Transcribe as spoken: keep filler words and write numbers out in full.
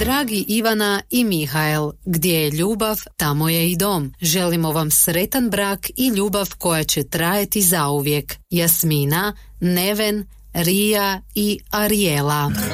Dragi Ivana i Mihael, gdje je ljubav, tamo je i dom. Želimo vam sretan brak i ljubav koja će trajati zauvijek. Jasmina, Neven, Rija i Arijela.